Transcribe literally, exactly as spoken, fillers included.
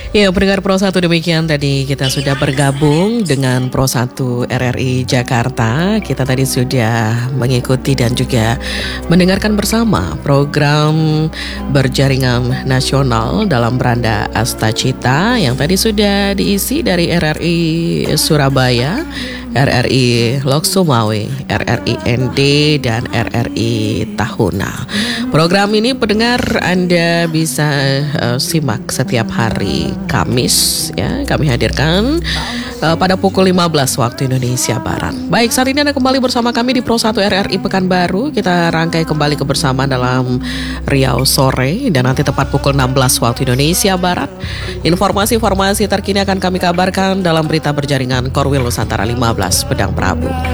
Ya, pendengar Pro satu, demikian tadi kita sudah bergabung dengan Pro satu R R I Jakarta. Kita tadi sudah mengikuti dan juga mendengarkan bersama program berjaringan nasional dalam Beranda Astacita yang tadi sudah diisi dari R R I Surabaya, R R I Lok Sumawe, R R I N D, dan R R I Tahuna. Program ini pendengar Anda bisa uh, simak setiap hari Kamis, ya, kami hadirkan uh, pada pukul lima belas waktu Indonesia Barat. Baik, saat ini Anda kembali bersama kami di Pro satu R R I Pekanbaru. Kita rangkai kembali kebersamaan dalam Riau Sore, dan nanti tepat pukul enam belas waktu Indonesia Barat. Informasi-informasi terkini akan kami kabarkan dalam berita berjaringan Korwil Nusantara lima belas Pedang Prabu.